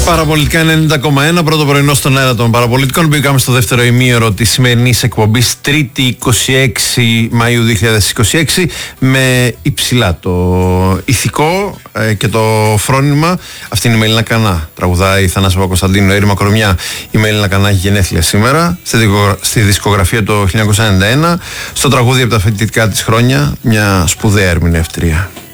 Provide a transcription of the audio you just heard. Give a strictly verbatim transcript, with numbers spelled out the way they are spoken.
Παραπολιτικά ενενήντα κόμμα ένα, πρώτο πρωινό στον αέρα των Παραπολιτικών. Μπήκαμε στο δεύτερο ημίωρο της σημερινής εκπομπής, Τρίτη είκοσι έξι Μαΐου δύο χιλιάδες είκοσι έξι, με υψηλά το ηθικό ε, και το φρόνημα. Αυτή είναι η Μελίνα Κανά. Τραγουδάει η Θανάση Παπακοσταντίνου, Έρημα Κορμιά. Η Μελίνα Κανά έχει γενέθλια σήμερα. Στη, δικο, στη δισκογραφία το χίλια εννιακόσια ενενήντα ένα. Στο τραγούδι από τα φοιτητικά της χρόνια, μια σπουδαία ερμηνεύτρια.